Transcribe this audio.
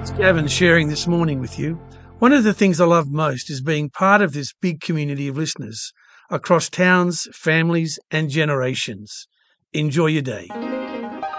It's Gavin sharing this morning with you. One of the things I love most is being part of this big community of listeners across towns, families and generations. Enjoy your day.